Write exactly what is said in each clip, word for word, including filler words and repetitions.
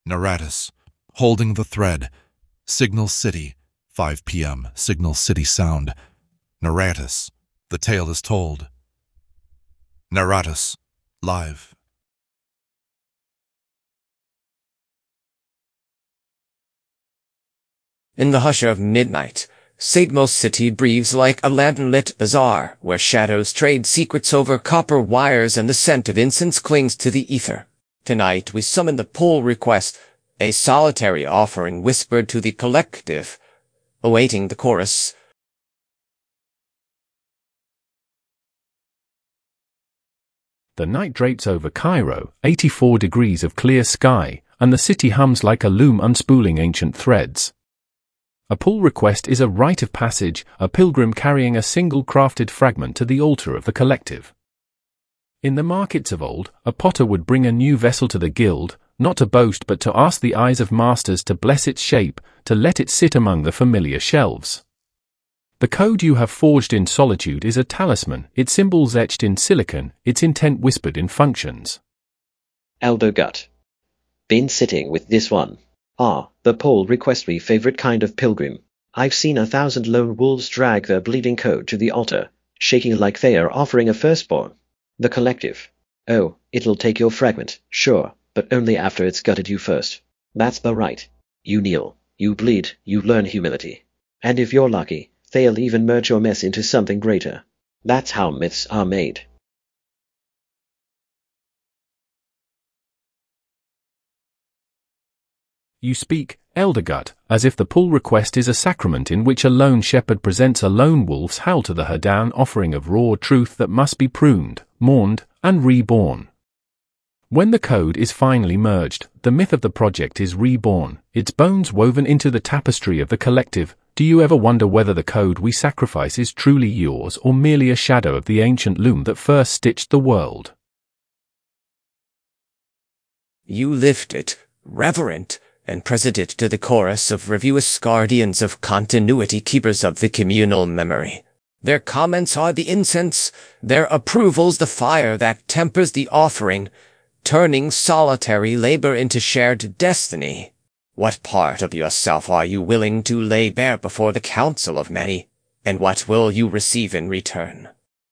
Naratus, holding the thread. Signal City, five p m Signal City Sound. Naratus, the tale is told. Naratus, live. In the hush of midnight, Signal City breathes like a lantern-lit bazaar, where shadows trade secrets over copper wires and the scent of incense clings to the ether. Tonight we summon the pull request, a solitary offering whispered to the collective, awaiting the chorus. The night drapes over Cairo, eighty-four degrees of clear sky, and the city hums like a loom unspooling ancient threads. A pull request is a rite of passage, a pilgrim carrying a single crafted fragment to the altar of the collective. In the markets of old, a potter would bring a new vessel to the guild, not to boast but to ask the eyes of masters to bless its shape, to let it sit among the familiar shelves. The code you have forged in solitude is a talisman, its symbols etched in silicon, its intent whispered in functions. Elder Gut. Been sitting with this one. Ah, the pull request, me favorite kind of pilgrim. I've seen a thousand lone wolves drag their bleeding code to the altar, shaking like they are offering a firstborn. The collective. Oh, it'll take your fragment, sure, but only after it's gutted you first. That's the right. You kneel, you bleed, you learn humility. And if you're lucky, they'll even merge your mess into something greater. That's how myths are made. You speak, Elder Gut, as if the pull request is a sacrament in which a lone shepherd presents a lone wolf's howl to the Hadan, offering of raw truth that must be pruned, mourned, and reborn. When the code is finally merged, the myth of the project is reborn, its bones woven into the tapestry of the collective. Do you ever wonder whether the code we sacrifice is truly yours or merely a shadow of the ancient loom that first stitched the world? You lift it, reverent, and present it to the chorus of reviewers, guardians of continuity, keepers of the communal memory. Their comments are the incense, their approvals the fire that tempers the offering, turning solitary labor into shared destiny. What part of yourself are you willing to lay bare before the council of many, and what will you receive in return?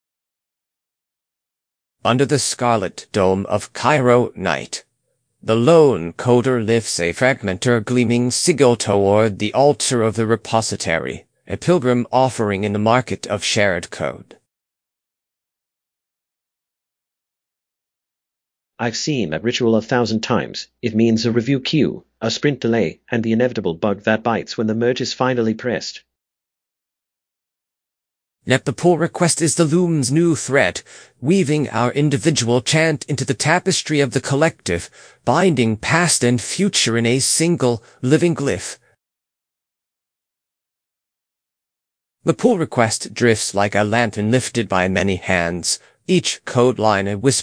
Under the scarlet dome of Cairo night, the lone coder lifts a fragmentor gleaming sigil toward the altar of the repository, a pilgrim offering in the market of shared code. I've seen that ritual a thousand times. It means a review queue, a sprint delay, and the inevitable bug that bites when the merge is finally pressed. Yet the pull request is the loom's new thread, weaving our individual chant into the tapestry of the collective, binding past and future in a single, living glyph. The pull request drifts like a lantern lifted by many hands, each code line a whisper